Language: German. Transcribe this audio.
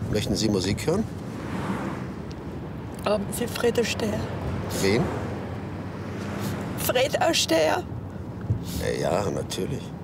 Möchten Sie Musik hören? Haben Sie Fred Astaire? Wen? Fred Astaire? Ja, natürlich.